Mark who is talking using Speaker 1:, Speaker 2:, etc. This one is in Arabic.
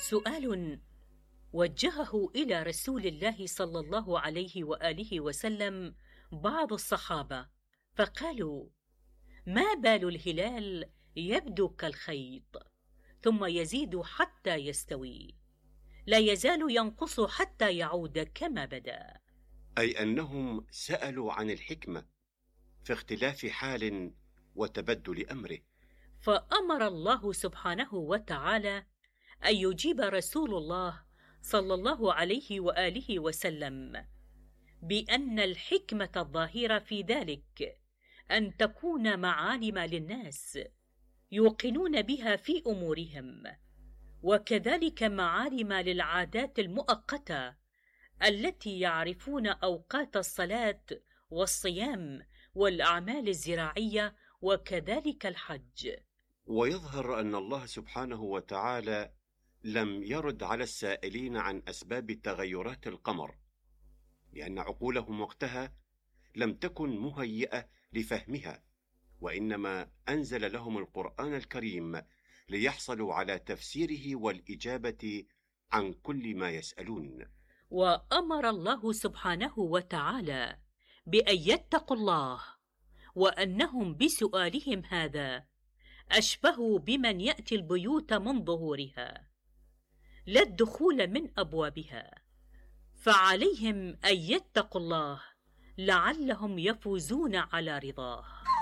Speaker 1: سؤال وجهه إلى رسول الله صلى الله عليه وآله وسلم بعض الصحابة، فقالوا: ما بال الهلال يبدو كالخيط ثم يزيد حتى يستوي، لا يزال ينقص حتى يعود كما بدأ؟
Speaker 2: أي أنهم سألوا عن الحكمة في اختلاف حال وتبدل أمره.
Speaker 1: فأمر الله سبحانه وتعالى أن يجيب رسول الله صلى الله عليه وآله وسلم بأن الحكمة الظاهرة في ذلك أن تكون معالم للناس يوقنون بها في أمورهم، وكذلك معالم للعادات المؤقتة التي يعرفون أوقات الصلاة والصيام والأعمال الزراعية وكذلك الحج.
Speaker 2: ويظهر أن الله سبحانه وتعالى لم يرد على السائلين عن أسباب تغيرات القمر، لأن عقولهم وقتها لم تكن مهيئة لفهمها، وإنما أنزل لهم القرآن الكريم ليحصلوا على تفسيره والإجابة عن كل ما يسألون.
Speaker 1: وأمر الله سبحانه وتعالى بأن يتقوا الله، وأنهم بسؤالهم هذا أشبهوا بمن يأتي البيوت من ظهورها لا الدخول من أبوابها، فعليهم أن يتقوا الله لعلهم يفوزون على رضاه.